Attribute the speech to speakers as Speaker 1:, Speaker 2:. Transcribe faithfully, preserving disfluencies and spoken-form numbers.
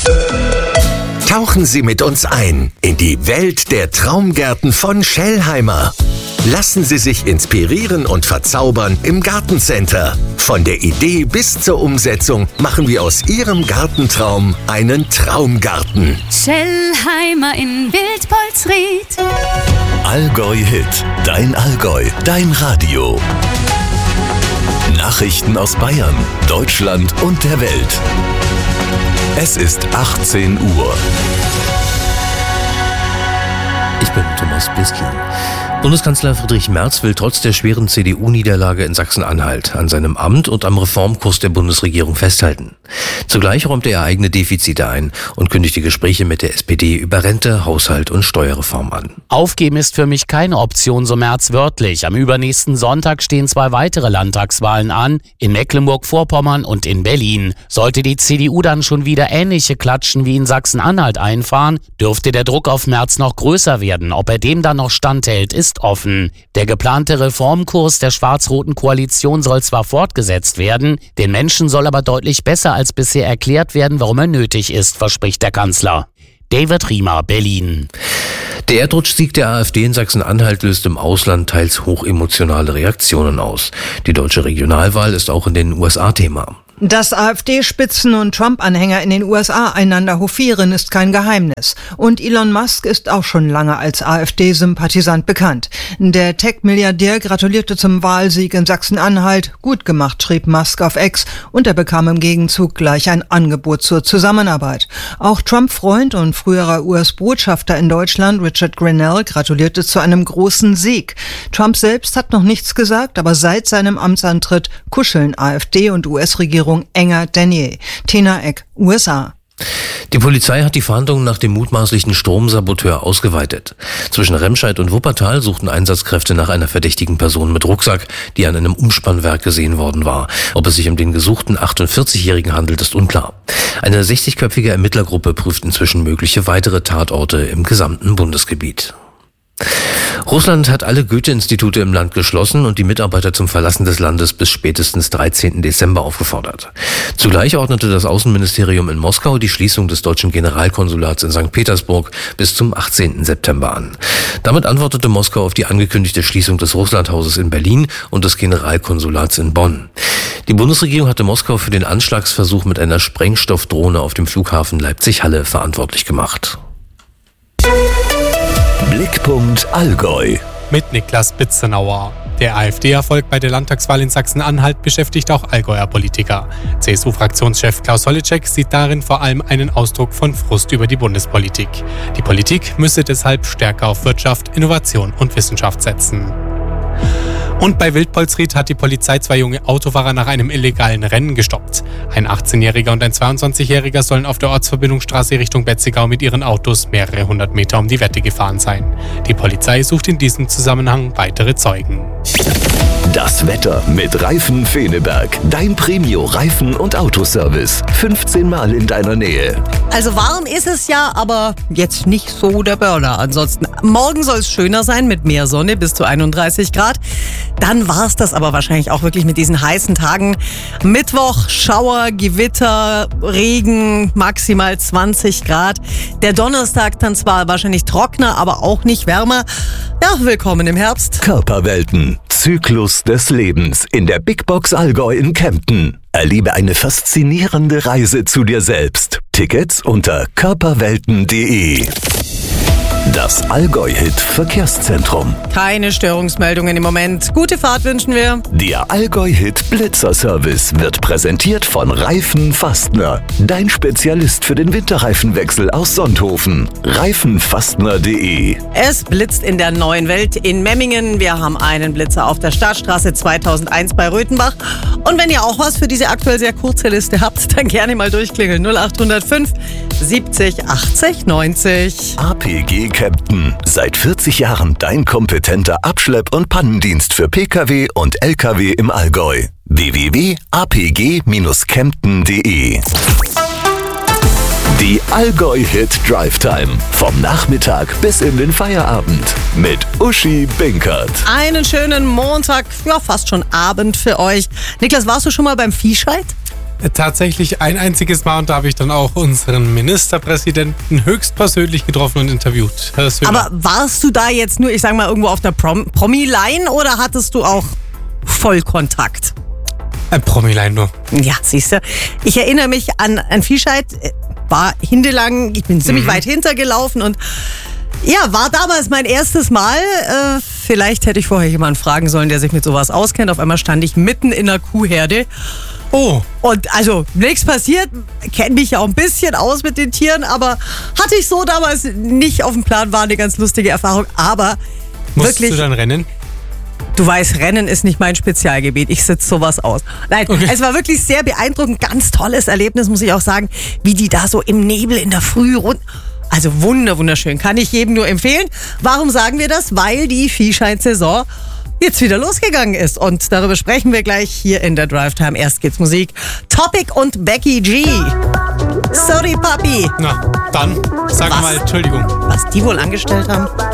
Speaker 1: Tauchen Sie mit uns ein in die Welt der Traumgärten von Schellheimer. Lassen Sie sich inspirieren und verzaubern im Gartencenter. Von der Idee bis zur Umsetzung machen wir aus Ihrem Gartentraum einen Traumgarten.
Speaker 2: Schellheimer in Wildpolsried.
Speaker 3: Allgäu Hit, dein Allgäu, dein Radio. Nachrichten aus Bayern, Deutschland und der Welt. Es ist achtzehn Uhr.
Speaker 4: Ich bin Thomas Biskin. Bundeskanzler Friedrich Merz will trotz der schweren C D U-Niederlage in Sachsen-Anhalt an seinem Amt und am Reformkurs der Bundesregierung festhalten. Zugleich räumte er eigene Defizite ein und kündigte Gespräche mit der S P D über Rente, Haushalt und Steuerreform an.
Speaker 5: Aufgeben ist für mich keine Option, so Merz wörtlich. Am übernächsten Sonntag stehen zwei weitere Landtagswahlen an, in Mecklenburg-Vorpommern und in Berlin. Sollte die C D U dann schon wieder ähnliche Klatschen wie in Sachsen-Anhalt einfahren, dürfte der Druck auf Merz noch größer werden. Ob er dem dann noch standhält, ist offen. Der geplante Reformkurs der schwarz-roten Koalition soll zwar fortgesetzt werden, den Menschen soll aber deutlich besser als bisher erklärt werden, warum er nötig ist, verspricht der Kanzler. David Riemer, Berlin.
Speaker 4: Der Erdrutschsieg der AfD in Sachsen-Anhalt löst im Ausland teils hochemotionale Reaktionen aus. Die deutsche Regionalwahl ist auch in den U S A Thema.
Speaker 6: Dass AfD-Spitzen und Trump-Anhänger in den U S A einander hofieren, ist kein Geheimnis. Und Elon Musk ist auch schon lange als AfD-Sympathisant bekannt. Der Tech-Milliardär gratulierte zum Wahlsieg in Sachsen-Anhalt. Gut gemacht, schrieb Musk auf X, und er bekam im Gegenzug gleich ein Angebot zur Zusammenarbeit. Auch Trump-Freund und früherer U S-Botschafter in Deutschland, Richard Grenell, gratulierte zu einem großen Sieg. Trump selbst hat noch nichts gesagt, aber seit seinem Amtsantritt kuscheln AfD und U S-Regierung enger denn je. Tina Eck, U S A.
Speaker 4: Die Polizei hat die Fahndungen nach dem mutmaßlichen Stromsaboteur ausgeweitet. Zwischen Remscheid und Wuppertal suchten Einsatzkräfte nach einer verdächtigen Person mit Rucksack, die an einem Umspannwerk gesehen worden war. Ob es sich um den gesuchten achtundvierzigjährigen handelt, ist unklar. Eine sechzigköpfige Ermittlergruppe prüft inzwischen mögliche weitere Tatorte im gesamten Bundesgebiet. Russland hat alle Goethe-Institute im Land geschlossen und die Mitarbeiter zum Verlassen des Landes bis spätestens dreizehnten Dezember aufgefordert. Zugleich ordnete das Außenministerium in Moskau die Schließung des deutschen Generalkonsulats in Sankt Petersburg bis zum achtzehnten September an. Damit antwortete Moskau auf die angekündigte Schließung des Russlandhauses in Berlin und des Generalkonsulats in Bonn. Die Bundesregierung hatte Moskau für den Anschlagsversuch mit einer Sprengstoffdrohne auf dem Flughafen Leipzig-Halle verantwortlich gemacht.
Speaker 3: Blickpunkt Allgäu.
Speaker 7: Mit Niklas Bitzenauer. Der AfD-Erfolg bei der Landtagswahl in Sachsen-Anhalt beschäftigt auch Allgäuer Politiker. C S U-Fraktionschef Klaus Holleczek sieht darin vor allem einen Ausdruck von Frust über die Bundespolitik. Die Politik müsse deshalb stärker auf Wirtschaft, Innovation und Wissenschaft setzen. Und bei Wildpolsried hat die Polizei zwei junge Autofahrer nach einem illegalen Rennen gestoppt. Ein achtzehnjähriger und ein zweiundzwanzigjähriger sollen auf der Ortsverbindungsstraße Richtung Betzigau mit ihren Autos mehrere hundert Meter um die Wette gefahren sein. Die Polizei sucht in diesem Zusammenhang weitere Zeugen.
Speaker 3: Das Wetter mit Reifen Feneberg. Dein Premio-Reifen- und Autoservice. fünfzehn Mal in deiner Nähe.
Speaker 8: Also warm ist es ja, aber jetzt nicht so der Burner. Ansonsten, morgen soll es schöner sein mit mehr Sonne bis zu einunddreißig Grad. Dann war es das aber wahrscheinlich auch wirklich mit diesen heißen Tagen. Mittwoch, Schauer, Gewitter, Regen, maximal zwanzig Grad. Der Donnerstag dann zwar wahrscheinlich trockener, aber auch nicht wärmer. Ja, willkommen im Herbst.
Speaker 3: Körperwelten. Zyklus des Lebens in der Big Box Allgäu in Kempten. Erlebe eine faszinierende Reise zu dir selbst. Tickets unter körperwelten punkt de. Das Allgäu-Hit Verkehrszentrum.
Speaker 8: Keine Störungsmeldungen im Moment. Gute Fahrt wünschen wir.
Speaker 3: Der Allgäu-Hit Blitzer-Service wird präsentiert von Reifen Fastner. Dein Spezialist für den Winterreifenwechsel aus Sonthofen. reifenfastner punkt de.
Speaker 8: Es blitzt in der neuen Welt in Memmingen. Wir haben einen Blitzer auf der Stadtstraße zweitausendeins bei Röthenbach. Und wenn ihr auch was für diese aktuell sehr kurze Liste habt, dann gerne mal durchklingeln. null acht null fünf siebzig achtzig neunzig.
Speaker 3: A P G Kempten. Seit vierzig Jahren dein kompetenter Abschlepp- und Pannendienst für Pkw und Lkw im Allgäu. w w w punkt a p g kempten punkt de. Die Allgäu-Hit Drive Time. Vom Nachmittag bis in den Feierabend. Mit Uschi Binkert.
Speaker 8: Einen schönen Montag, ja fast schon Abend für euch. Niklas, warst du schon mal beim Viehscheid?
Speaker 7: Tatsächlich ein einziges Mal und da habe ich dann auch unseren Ministerpräsidenten höchstpersönlich getroffen und interviewt. Herr Söder.
Speaker 8: Aber warst du da jetzt nur, ich sag mal, irgendwo auf der Prom- Promi-Line oder hattest du auch Vollkontakt?
Speaker 7: Ein Promi-Line nur.
Speaker 8: Ja, siehst du. Ich erinnere mich an, an Viehscheid, war hintelang, ich bin ziemlich mhm. weit hintergelaufen und ja, war damals mein erstes Mal. Äh, vielleicht hätte ich vorher jemanden fragen sollen, der sich mit sowas auskennt. Auf einmal stand ich mitten in einer Kuhherde.
Speaker 7: Oh.
Speaker 8: Und also nichts passiert, kenne mich ja auch ein bisschen aus mit den Tieren, aber hatte ich so damals nicht auf dem Plan, war eine ganz lustige Erfahrung. Aber
Speaker 7: Musstest
Speaker 8: wirklich.
Speaker 7: du dann rennen?
Speaker 8: Du weißt, Rennen ist nicht mein Spezialgebiet. Ich sitze sowas aus. Nein, okay. Es war wirklich sehr beeindruckend. Ganz tolles Erlebnis, muss ich auch sagen, wie die da so im Nebel in der Früh rund. Also wunder, wunderschön. Kann ich jedem nur empfehlen. Warum sagen wir das? Weil die Viehscheid-Saison jetzt wieder losgegangen ist. Und darüber sprechen wir gleich hier in der Drive Time. Erst geht's Musik. Topic und Becky G. Sorry, Papi.
Speaker 7: Na, dann sag
Speaker 8: Was?
Speaker 7: mal Entschuldigung.
Speaker 8: Was die wohl angestellt haben?